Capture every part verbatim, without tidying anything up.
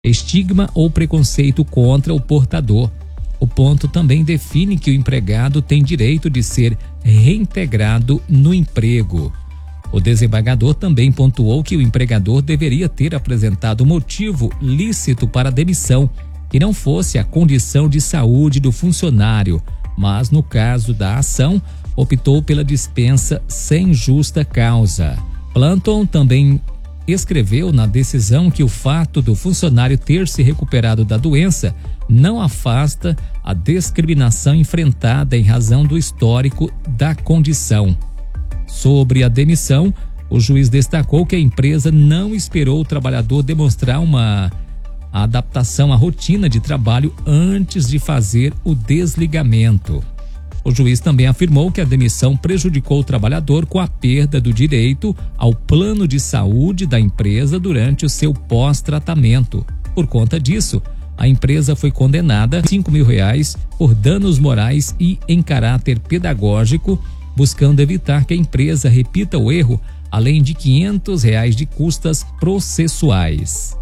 estigma ou preconceito contra o portador. O ponto também define que o empregado tem direito de ser reintegrado no emprego. O desembargador também pontuou que o empregador deveria ter apresentado motivo lícito para a demissão, que não fosse a condição de saúde do funcionário, mas no caso da ação, optou pela dispensa sem justa causa. Planton também escreveu na decisão que o fato do funcionário ter se recuperado da doença não afasta a discriminação enfrentada em razão do histórico da condição. Sobre a demissão, o juiz destacou que a empresa não esperou o trabalhador demonstrar uma adaptação à rotina de trabalho antes de fazer o desligamento. O juiz também afirmou que a demissão prejudicou o trabalhador com a perda do direito ao plano de saúde da empresa durante o seu pós-tratamento. Por conta disso, a empresa foi condenada a cinco mil reais por danos morais e em caráter pedagógico, buscando evitar que a empresa repita o erro, além de quinhentos reais de custas processuais.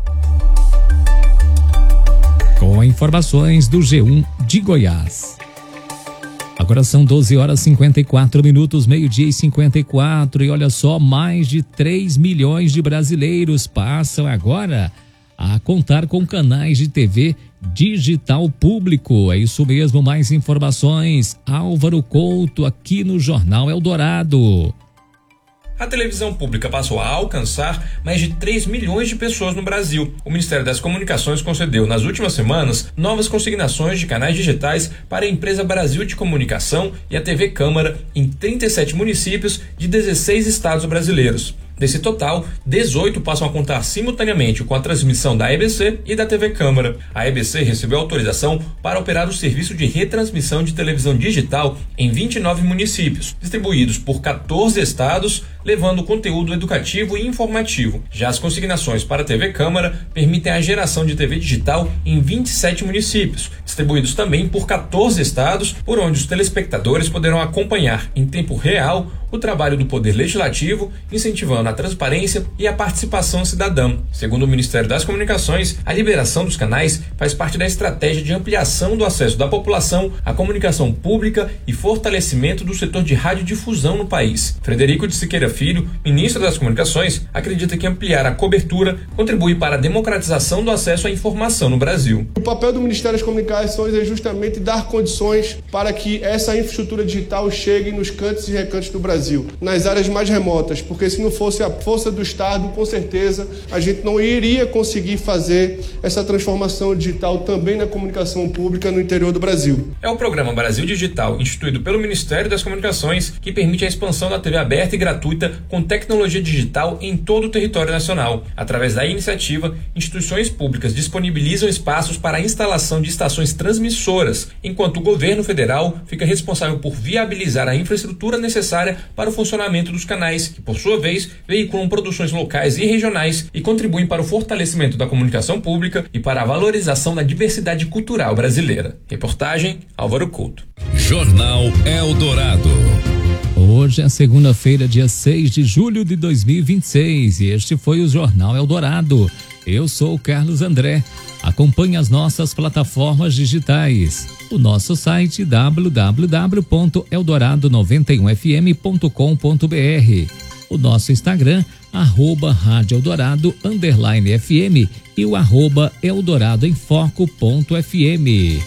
Com informações do G um de Goiás. Agora são doze horas e cinquenta e quatro minutos, meio-dia e cinquenta e quatro, e olha só, mais de três milhões de brasileiros passam agora a contar com canais de T V digital público. É isso mesmo, mais informações, Álvaro Couto aqui no Jornal Eldorado. A televisão pública passou a alcançar mais de três milhões de pessoas no Brasil. O Ministério das Comunicações concedeu, nas últimas semanas, novas consignações de canais digitais para a empresa Brasil de Comunicação e a T V Câmara em trinta e sete municípios de dezesseis estados brasileiros. Desse total, dezoito passam a contar simultaneamente com a transmissão da E B C e da T V Câmara. A E B C recebeu autorização para operar o serviço de retransmissão de televisão digital em vinte e nove municípios, distribuídos por quatorze estados, levando conteúdo educativo e informativo. Já as consignações para a T V Câmara permitem a geração de T V digital em vinte e sete municípios, distribuídos também por quatorze estados, por onde os telespectadores poderão acompanhar em tempo real o trabalho do Poder Legislativo, incentivando a transparência e a participação cidadã. Segundo o Ministério das Comunicações, a liberação dos canais faz parte da estratégia de ampliação do acesso da população à comunicação pública e fortalecimento do setor de radiodifusão no país. Frederico de Siqueira Filho, ministro das Comunicações, acredita que ampliar a cobertura contribui para a democratização do acesso à informação no Brasil. O papel do Ministério das Comunicações é justamente dar condições para que essa infraestrutura digital chegue nos cantos e recantos do Brasil, nas áreas mais remotas, porque se não fosse a força do Estado, com certeza a gente não iria conseguir fazer essa transformação digital também na comunicação pública no interior do Brasil. É o programa Brasil Digital, instituído pelo Ministério das Comunicações, que permite a expansão da T V aberta e gratuita com tecnologia digital em todo o território nacional. Através da iniciativa, instituições públicas disponibilizam espaços para a instalação de estações transmissoras, enquanto o governo federal fica responsável por viabilizar a infraestrutura necessária para o funcionamento dos canais, que por sua vez veiculam produções locais e regionais e contribuem para o fortalecimento da comunicação pública e para a valorização da diversidade cultural brasileira. Reportagem Álvaro Couto. Jornal Eldorado. Hoje é segunda-feira, dia seis de julho de dois mil e vinte e seis, e este foi o Jornal Eldorado. Eu sou o Carlos André. Acompanhe as nossas plataformas digitais. O nosso site w w w ponto eldorado noventa e um f m ponto com ponto b r. O nosso Instagram, arroba Rádio Eldorado, underline F M, e o arroba Eldorado em Foco ponto F M.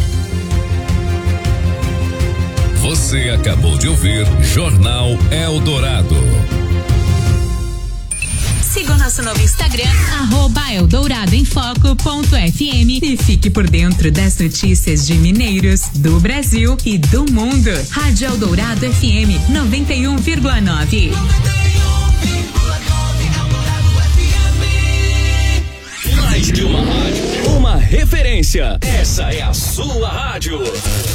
Você acabou de ouvir Jornal Eldorado. Siga o nosso novo Instagram, arroba Eldorado em Foco ponto F M, e fique por dentro das notícias de Mineiros, do Brasil e do mundo. Rádio Eldorado F M noventa e um vírgula nove. Mais que uma rádio, uma referência. Essa é a sua rádio.